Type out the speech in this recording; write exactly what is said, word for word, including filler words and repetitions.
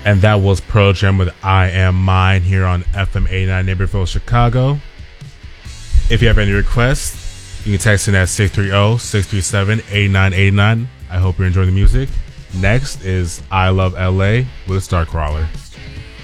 And that was Pearl Jam with I Am Mine here on F M eighty-nine Neighborville, Chicago. If you have any requests, you can text in at six three zero, six three seven, eight nine eight nine. I hope you're enjoying the music. Next is I Love L A with Starcrawler.